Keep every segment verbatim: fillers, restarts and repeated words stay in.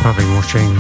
I've been watching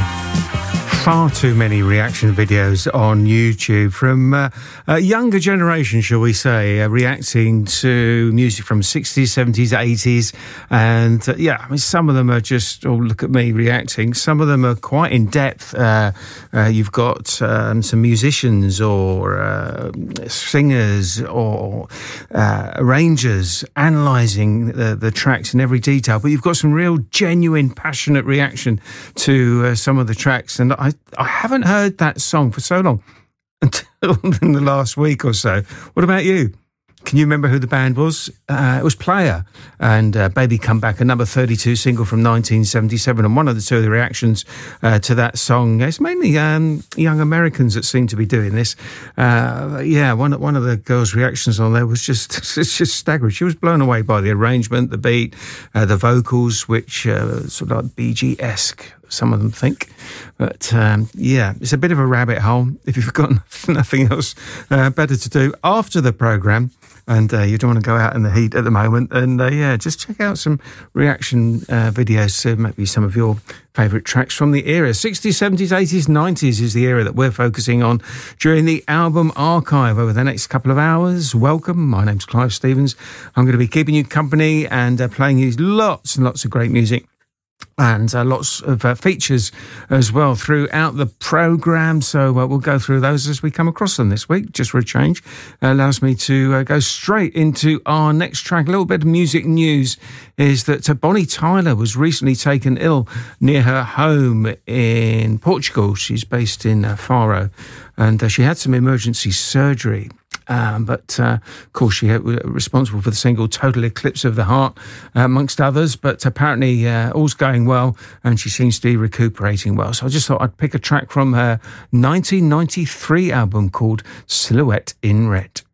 far too many reaction videos on YouTube from uh, a younger generation, shall we say, uh, reacting to music from sixties, seventies, eighties. And uh, yeah, I mean, some of them are just, oh, look at me reacting. Some of them are quite in depth. Uh, uh, you've got um, some musicians or uh, singers or uh, arrangers analysing the, the tracks in every detail. But you've got some real genuine, passionate reaction to uh, some of the tracks. And I, I haven't heard that song for so long, until in the last week or so. What about you? Can you remember who the band was? Uh, it was Player and uh, Baby Come Back, a number thirty-two single from nineteen seventy-seven. And one of the two of the reactions uh, to that song, it's mainly um, young Americans that seem to be doing this. Uh, yeah, one, one of the girls' reactions on there was just, it's just staggering. She was blown away by the arrangement, the beat, uh, the vocals, which uh, sort of like Bee Gee-esque, some of them think. But um, yeah, it's a bit of a rabbit hole if you've got nothing else uh, better to do after the programme and uh, you don't want to go out in the heat at the moment. And uh, yeah, just check out some reaction uh, videos to maybe some of your favourite tracks from the era. sixties, seventies, eighties, nineties is the era that we're focusing on during the album archive over the next couple of hours. Welcome. My name's Clive Stevens. I'm going to be keeping you company and uh, playing you lots and lots of great music. And uh, lots of uh, features as well throughout the programme. So uh, we'll go through those as we come across them this week, just for a change. Uh, allows me to uh, go straight into our next track. A little bit of music news is that uh, Bonnie Tyler was recently taken ill near her home in Portugal. She's based in uh, Faro, and uh, she had some emergency surgery. Um, but, uh, of course, she was responsible for the single Total Eclipse of the Heart, uh, amongst others. But apparently uh, all's going well, and she seems to be recuperating well. So I just thought I'd pick a track from her nineteen ninety-three album called Silhouette in Red.